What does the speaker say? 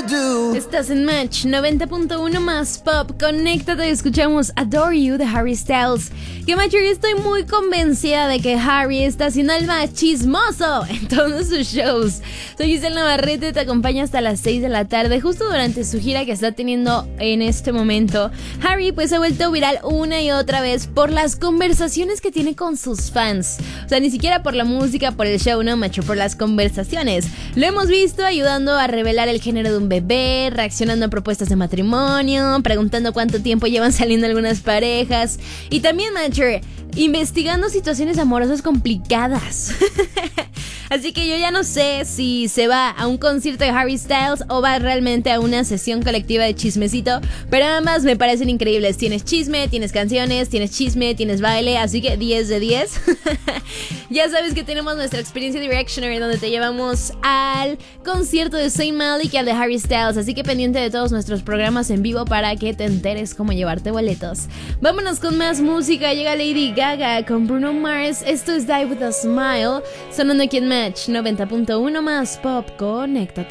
do. Estás en Match 90.1 más pop. Conéctate y escuchamos Adore You de Harry Styles. Que Match, yo estoy muy convencida de que Harry está siendo el más chismoso en todos sus shows. Soy Giselle Navarrete, te acompaña hasta las 6 de la tarde, justo durante su gira que está teniendo en este momento. Harry pues se ha vuelto viral una y otra vez por las conversaciones que tiene con sus fans. O sea, ni siquiera por la música, por el show, no, macho, por las conversaciones. Lo hemos visto ayudando a revelar el género de un bebé, reaccionando a propuestas de matrimonio, preguntando cuánto tiempo llevan saliendo algunas parejas y también, macho, investigando situaciones amorosas complicadas. Así que yo ya no sé si se va a un concierto de Harry Styles o va realmente a una sesión colectiva de chismecito, pero ambas me parecen increíbles. Tienes chisme, tienes canciones, tienes chisme, tienes baile, así que 10 de 10. Ya sabes que tenemos nuestra experiencia de Reactionary, donde te llevamos al concierto de Zayn Malik y al de Harry Styles, así que pendiente de todos nuestros programas en vivo para que te enteres cómo llevarte boletos. Vámonos con más música. Llega Lady Gaga con Bruno Mars. Esto es Die With A Smile, sonando aquí en Match 90.1 más pop. Conéctate.